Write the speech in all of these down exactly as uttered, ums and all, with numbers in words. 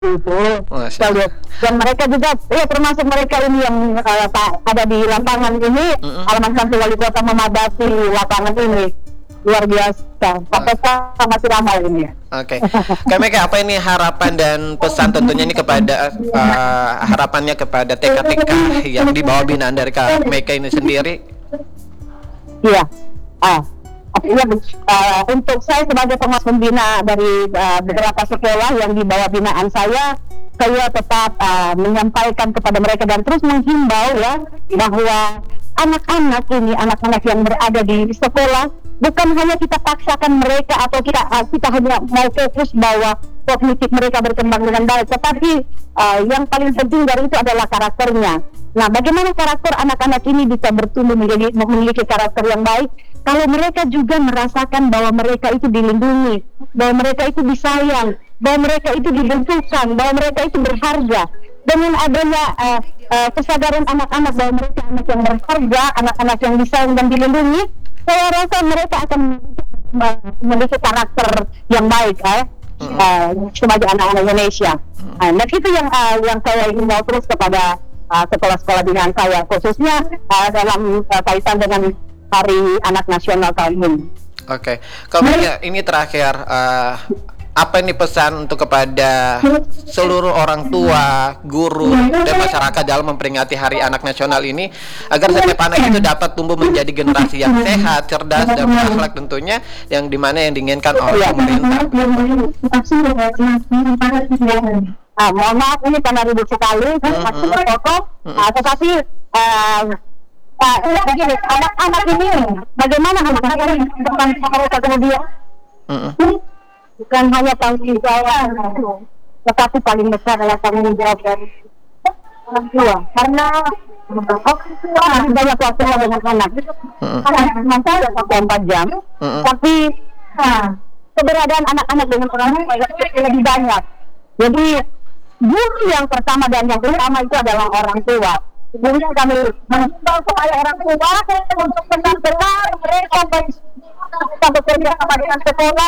itu. Masya Allah. Dan mereka juga, ya termasuk mereka ini yang uh, ada di lapangan ini, Mm-mm. Alaman Santi Wali Kota memadati lapangan ini, luar biasa. Sampai sekarang masih ramai ini. Oke, Kak Meka, apa ini harapan dan pesan tentunya ini kepada uh, harapannya kepada T K T K yang di bawah binaan dari Kak Meka ini sendiri? Iya. Ah. Ya, uh, untuk saya sebagai pengawas pembina dari uh, beberapa sekolah yang di bawah binaan saya, saya tetap uh, menyampaikan kepada mereka dan terus menghimbau ya bahwa anak-anak ini, anak-anak yang berada di sekolah, bukan hanya kita paksakan mereka atau kita uh, kita hanya mau fokus bahwa kognitif mereka berkembang dengan baik, tetapi uh, yang paling penting dari itu adalah karakternya. Nah, bagaimana karakter anak-anak ini bisa bertumbuh menjadi memiliki karakter yang baik kalau mereka juga merasakan bahwa mereka itu dilindungi, bahwa mereka itu disayang, bahwa mereka itu dibentukkan, bahwa mereka itu berharga. Dengan adanya uh, uh, kesadaran anak-anak bahwa mereka anak yang berharga, anak-anak yang disayang dan dilindungi, saya rasa mereka akan memiliki karakter yang baik eh, uh, sebagai anak-anak Indonesia. Uh, dan itu yang uh, yang saya ingin mau terus kepada uh, sekolah-sekolah binaan saya, khususnya uh, dalam uh, kaitan dengan Hari Anak Nasional tahun ini. Oke, kemudian ini terakhir, uh, apa ini pesan untuk kepada seluruh orang tua, guru, dan masyarakat dalam memperingati Hari Anak Nasional ini agar setiap anak itu dapat tumbuh menjadi generasi yang sehat, cerdas, dan berakhlak tentunya, yang dimana yang diinginkan oleh pemerintah. Ah, mohon maaf ini karena ribut sekali, masih berpokok, tetapi uh, Nah, begini, anak-anak ini, bagaimana anak-anak ini tentang mereka kemudian? Mm-hmm. Bukan hanya tanggung jawab, tetapi paling besar adalah tanggung jawab dari orang tua. Karena orang tua banyak waktu dengan anak. Anak memang saya dua puluh empat jam, mm-hmm. tapi nah, keberadaan anak-anak dengan orang tua lebih banyak. Jadi, guru yang pertama dan yang utama itu adalah orang tua. Kemudian kami mengimbau kepada orang tua untuk benar-benar mereka kita bekerja sama dengan sekolah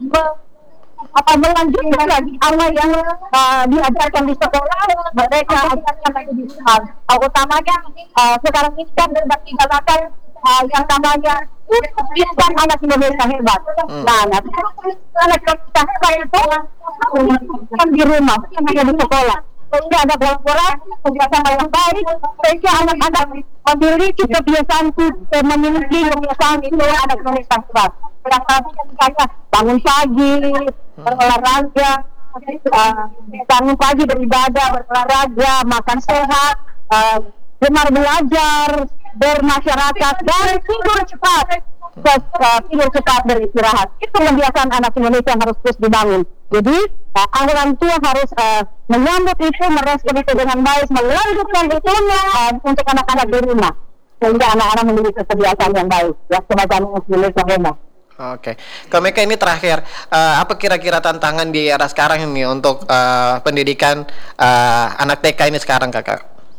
apa melanjutkan lagi apa yang uh, diajarkan di sekolah mereka ajarkan lagi di sekolah. Uh, utamanya uh, sekarang ini kan sedang digalakan uh, yang namanya biarkan anak Indonesia hebat. Hmm. Nah, anak Indonesia hebat itu kan di rumah, bukan hanya di sekolah. Sehingga ada kolaborasi, kerjasama yang baik, sehingga anak-anak memiliki kebiasaan memiliki kebiasaan itu anak Indonesia hebat. Yang tadi misalnya bangun pagi, berolahraga, uh, bangun pagi beribadah, berolahraga, makan sehat, uh, gemar belajar, bermasyarakat, dan tidur cepat. Terus, uh, tidur cepat beristirahat. Itu kebiasaan anak Indonesia yang harus terus dibangun. Jadi uh, orang tua harus uh, menyambut itu, merespon itu dengan baik, melanjutkan itu uh, untuk anak-anak di rumah, sehingga anak-anak memiliki kebiasaan yang baik, ya sebagai Indonesia hebat. Oke, Kak Meka ini terakhir, uh, apa kira-kira tantangan di era sekarang ini untuk uh, pendidikan uh, anak T K ini sekarang, Kakak?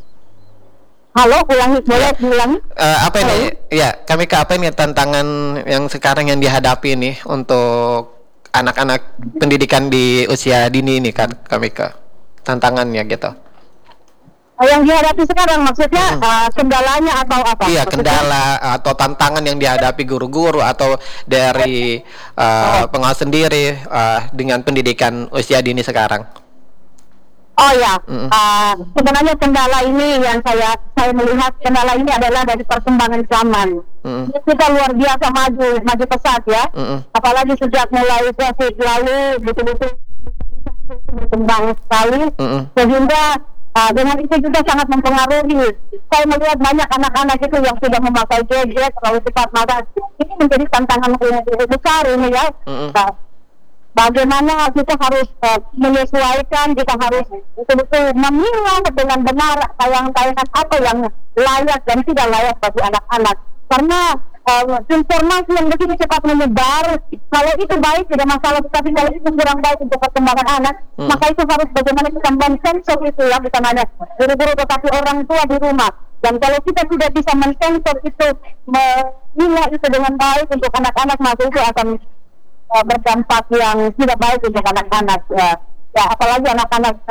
Halo, ulangi, boleh diulangi? Uh, apa Halo? ini? Ya, Kak Meka, apa ini tantangan yang sekarang yang dihadapi nih untuk anak-anak pendidikan di usia dini ini, kan, Kak Meka? Tantangannya gitu. Yang dihadapi sekarang maksudnya hmm. uh, kendalanya atau apa? Iya, maksudnya? kendala atau tantangan yang dihadapi guru-guru atau dari uh, pengawas sendiri uh, dengan pendidikan usia dini sekarang. Oh ya, mm. uh, sebenarnya kendala ini yang saya saya melihat kendala ini adalah dari perkembangan zaman. Mm. Kita luar biasa maju, maju pesat ya. Mm-mm. Apalagi sejak mulai COVID lalu betul-betul berkembang sekali, mm-mm. sehingga Uh, dengan itu juga sangat mempengaruhi. Saya melihat banyak anak-anak itu yang sudah memakai gadget terlalu cepat, maka ini menjadi tantangan yang besar ini ya. Mm-hmm. Nah, bagaimana kita harus uh, menyesuaikan, kita harus betul-betul memilah dengan benar tayangan-tayangan apa yang layak dan tidak layak bagi anak-anak. Karena uh, informasi yang begitu cepat menyebar, kalau itu baik tidak masalah, tetapi kalau itu kurang baik untuk perkembangan anak, hmm. maka itu harus bagaimana kita mensensor itu ya, bukan hanya guru-guru tetapi orang tua di rumah. Dan kalau kita tidak bisa mensensor itu, memilah itu dengan baik untuk anak-anak, maka itu akan uh, berdampak yang tidak baik untuk anak-anak. Ya. ya apalagi anak-anak